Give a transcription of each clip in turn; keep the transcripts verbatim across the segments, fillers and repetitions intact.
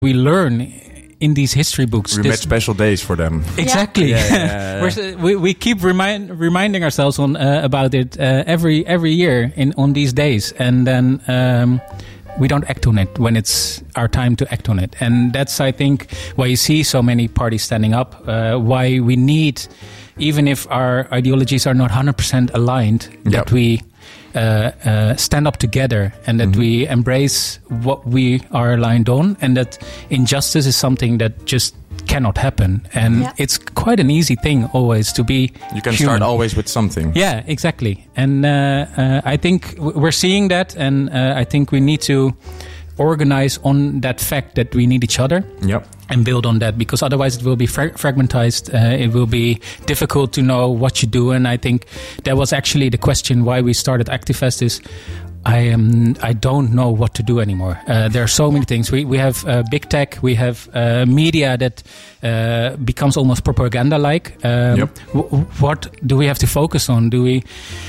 we learn in these history books. We this, made special days for them. Exactly. Yeah, yeah, yeah, yeah. we we keep remind, reminding ourselves on uh, about it uh, every every year in on these days, and then um, we don't act on it when it's our time to act on it. And that's, I think, why you see so many parties standing up. Uh, why we need, even if our ideologies are not one hundred percent aligned, Yep. that we. Uh, uh, stand up together and that mm-hmm. we embrace what we are aligned on, and that injustice is something that just cannot happen. And yeah. it's quite an easy thing always to be You can human. start always with something. Yeah, exactly. And uh, uh, I think w- we're seeing that, and uh, I think we need to organize on that fact that we need each other. Yep. And build on that, because otherwise it will be fra- fragmentized. Uh, it will be difficult to know what you do. And I think that was actually the question why we started Activest is I am I don't know what to do anymore. Uh, there are so many things. We we have uh, big tech. We have uh, media that uh, becomes almost propaganda-like. Um, Yep. w- what do we have to focus on? Do we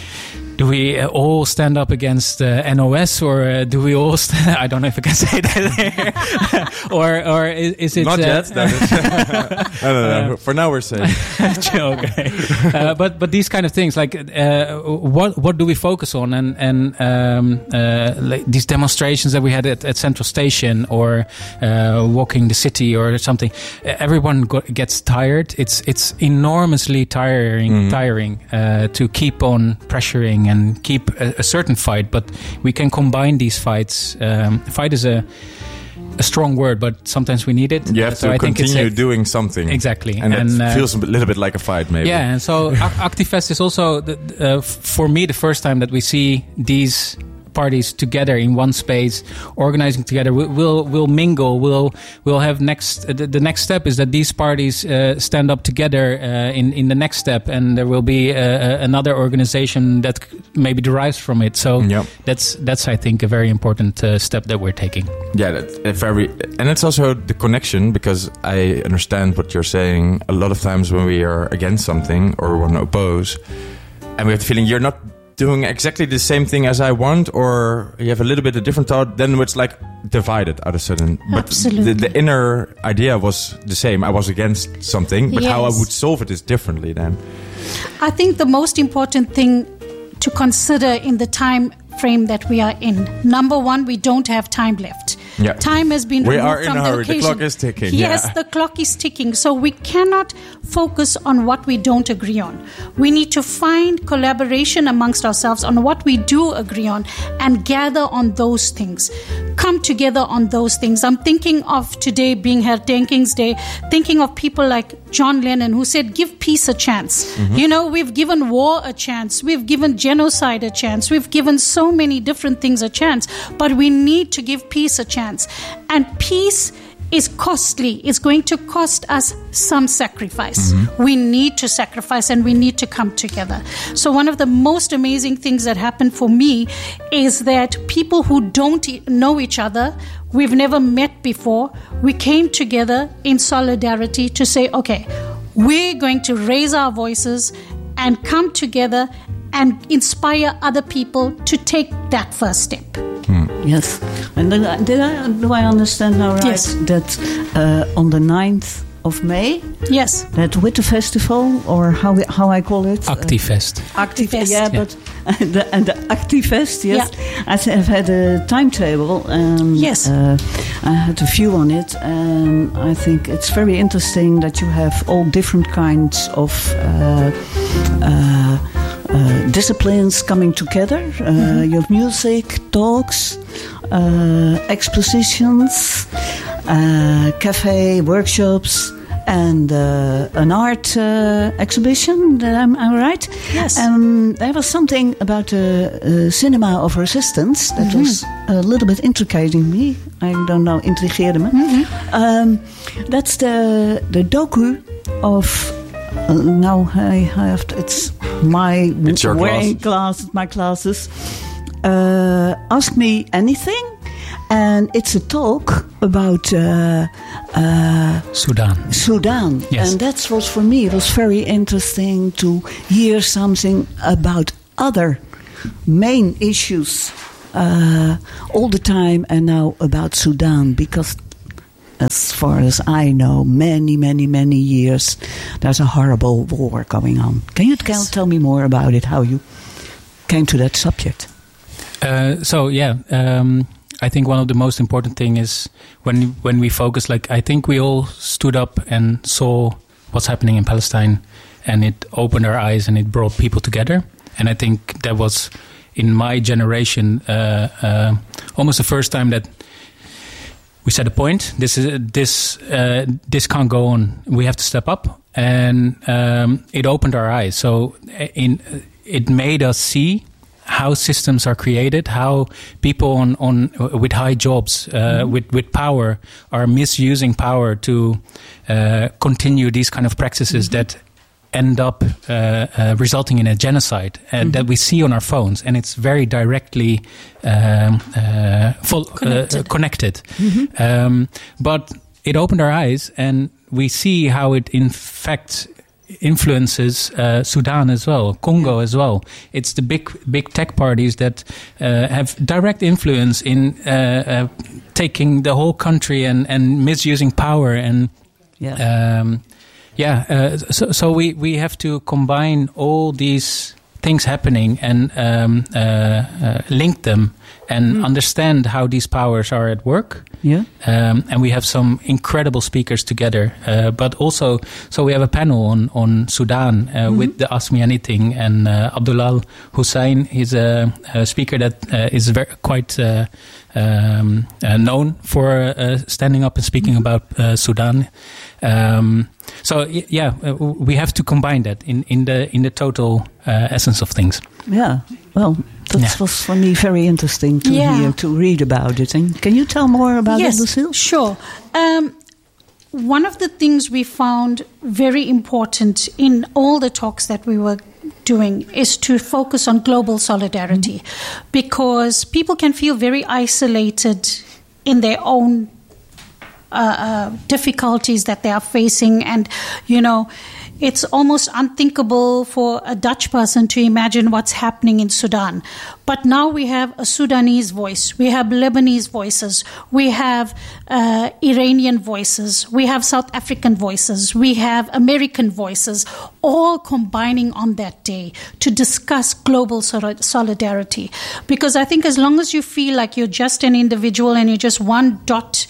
Do we uh, all stand up against uh, N O S, or uh, do we all? St- I don't know if I can say that here. or or is, is it Not uh, yet. That is no, no, no. For now, we're safe. okay, uh, but but these kind of things, like uh, what what do we focus on, and and um, uh, like these demonstrations that we had at, at Central Station, or uh, walking the city, or something. Everyone go- gets tired. It's it's enormously tiring, mm-hmm. tiring uh, to keep on pressuring and keep a, a certain fight. But we can combine these fights. Um, fight is a a strong word, but sometimes we need it. You have so to I think continue it's a, doing something. Exactly. And, and it uh, feels a bit- little bit like a fight, maybe. Yeah, and so Activest is also, the, uh, for me, the first time that we see these parties together in one space, organizing together. We, we'll we'll mingle. We'll we'll have next. Uh, the, the next step is that these parties uh, stand up together uh, in in the next step, and there will be uh, another organization that maybe derives from it. So Yep. that's that's I think a very important uh, step that we're taking. Yeah, that, uh, very, and it's also the connection, because I understand what you're saying. A lot of times when we are against something or want to oppose, and we have the feeling you're not doing exactly the same thing as I want, or you have a little bit of different thought, then it's like divided out of sudden. But Absolutely. the, the inner idea was the same. I was against something, but how I Yes. would solve it is differently then. I think the most important thing to consider in the time frame that we are in, number one, we don't have time left. Yeah. Time has been We removed are in from a the hurry. The occasion. clock is ticking, Yes, yeah. the clock is ticking. So we cannot focus on what we don't agree on. We need to find collaboration amongst ourselves on what we do agree on and gather on those things. Come together on those things. I'm thinking of today being Herdenkings Day, thinking of people like John Lennon, who said, give peace a chance. Mm-hmm. You know, we've given war a chance. We've given genocide a chance. We've given so many different things a chance. But we need to give peace a chance. And peace is costly. It's going to cost us some sacrifice. Mm-hmm. We need to sacrifice, and we need to come together. So one of the most amazing things that happened for me is that people who don't e- know each other, we've never met before, we came together in solidarity to say, okay, we're going to raise our voices and come together and inspire other people to take that first step. Yes. And then, uh, did I, do I understand now right Yes. that uh, on the ninth of May, Yes. that Witte Festival, or how we, how I call it? Activest. Uh, Activest. Yeah, Yeah. but the, and the Activest, yes. I have had a timetable. And, Yes. Uh, I had a view on it, and I think it's very interesting that you have all different kinds of uh, uh, uh, disciplines coming together. Uh, mm-hmm. You have music, talks, uh, expositions, uh, cafe, workshops, and uh, an art uh, exhibition. That I'm, I'm right? Yes. Um, there was something about the uh, cinema of resistance that Mm-hmm. was a little bit intricating me. I don't know, intrigeerde me. Mm-hmm. Um, that's the the docu of. Uh, now I have to, it's my It's your wearing glasses. glasses, my glasses. Uh, Ask Me Anything, and it's a talk about uh, uh, Sudan. Sudan. Yes. And that was, for me, it was very interesting to hear something about other main issues uh, all the time, and now about Sudan, because as far as I know, many, many, many years, there's a horrible war going on. Can you yes. tell me more about it, how you came to that subject? Uh, so, yeah, um, I think one of the most important thing is when when we focus, like, I think we all stood up and saw what's happening in Palestine, and it opened our eyes and it brought people together. And I think that was, in my generation, uh, uh, almost the first time that we set a point. This is this uh, this can't go on. We have to step up, and um, it opened our eyes. So in it made us see how systems are created, how people on, on with high jobs, uh, mm-hmm. with with power, are misusing power to uh, continue these kind of practices mm-hmm. that end up uh, uh, resulting in a genocide uh, mm-hmm. that we see on our phones, and it's very directly um, uh, full, connected. Uh, connected. Mm-hmm. Um, but it opened our eyes, and we see how it in fact influences uh, Sudan as well, Congo as well. It's the big big tech parties that uh, have direct influence in uh, uh, taking the whole country and, and misusing power and yeah. Um, Yeah, uh, so, so we, we have to combine all these things happening and um, uh, uh, link them and mm. understand how these powers are at work. Yeah, um, and we have some incredible speakers together. Uh, but also, so we have a panel on on Sudan uh, mm-hmm. with the Ask Me Anything, and uh, Abdullah Hussein is a, a speaker that uh, is very quite uh, um, uh, known for uh, standing up and speaking mm-hmm. about uh, Sudan. Um, so yeah, uh, we have to combine that in, in the in the total uh, essence of things. Yeah, well, that yeah. was for me very interesting to yeah. hear, to read about it. And can you tell more about yes, it, Lucille? Sure. Um, one of the things we found very important in all the talks that we were doing is to focus on global solidarity, mm-hmm. because people can feel very isolated in their own Uh, uh, difficulties that they are facing, and you know, it's almost unthinkable for a Dutch person to imagine what's happening in Sudan. But now we have a Sudanese voice, we have Lebanese voices, we have uh, Iranian voices, we have South African voices, we have American voices, all combining on that day to discuss global solidarity. Because I think as long as you feel like you're just an individual and you're just one dot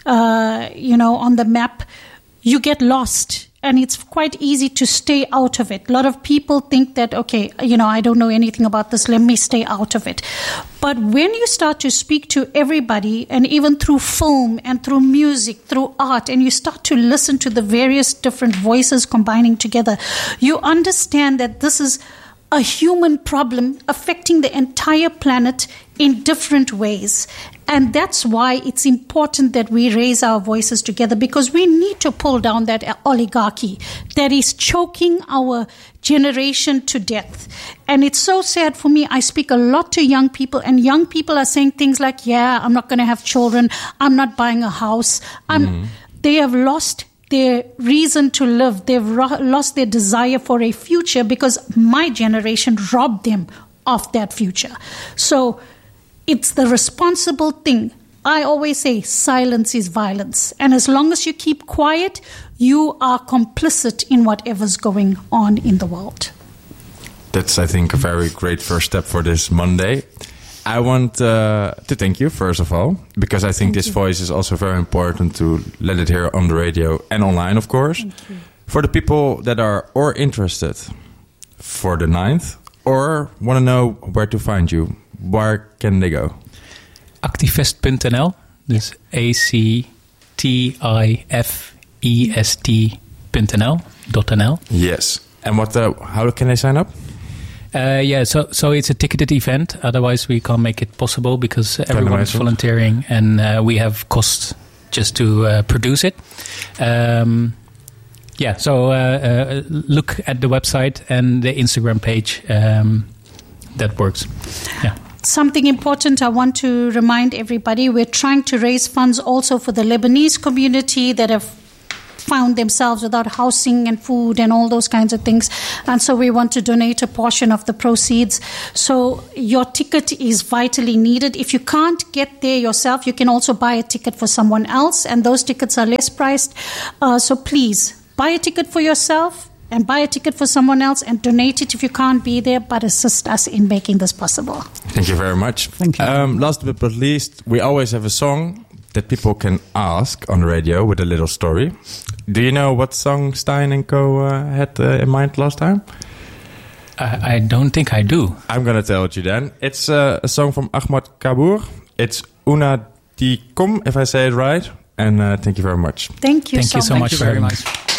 Uh, you know, on the map, you get lost, and it's quite easy to stay out of it. A lot of people think that, okay, you know, I don't know anything about this, let me stay out of it. But when you start to speak to everybody, and even through film and through music, through art, and you start to listen to the various different voices combining together, you understand that this is a human problem affecting the entire planet in different ways. And that's why it's important that we raise our voices together, because we need to pull down that oligarchy that is choking our generation to death. And it's so sad for me. I speak a lot to young people, and young people are saying things like, yeah, I'm not going to have children. I'm not buying a house. I'm, mm. They have lost their reason to live. They've ro- lost their desire for a future because my generation robbed them of that future. So it's the responsible thing. I always say silence is violence. And as long as you keep quiet, you are complicit in whatever's going on in the world. That's, I think, a very great first step for this Monday. I want uh, to thank you, first of all, because I think thank this you. voice is also very important to let it hear on the radio and online, of course. For the people that are or interested for the ninth or want to know where to find you, where can they go? Activest dot n l, dus A C T I F E S T dot n l, .nl. Yes. And what? Uh, how can they sign up? Uh, yeah, so so it's a ticketed event. Otherwise, we can't make it possible because everyone is volunteering, and uh, we have costs just to uh, produce it. Um, yeah, so uh, uh, look at the website and the Instagram page. Um, that works. Yeah. Something important I want to remind everybody, we're trying to raise funds also for the Lebanese community that have found themselves without housing and food and all those kinds of things. And so we want to donate a portion of the proceeds. So your ticket is vitally needed. If you can't get there yourself, you can also buy a ticket for someone else, and those tickets are less priced. Uh, so please, buy a ticket for yourself and buy a ticket for someone else and donate it if you can't be there, but assist us in making this possible. Thank you very much. Thank you. Um, last but not least, we always have a song that people can ask on the radio with a little story. Do you know what song Stein and Co. Uh, had uh, in mind last time? I, I don't think I do. I'm going to tell it you then. It's uh, a song from Ahmad Kabour. It's Una Di Kom, if I say it right. And uh, thank you very much. Thank you Thank so you so much. much you for very having much. me.